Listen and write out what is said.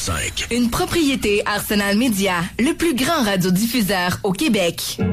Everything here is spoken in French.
105. Une propriété Arsenal Média, le plus grand radiodiffuseur au Québec.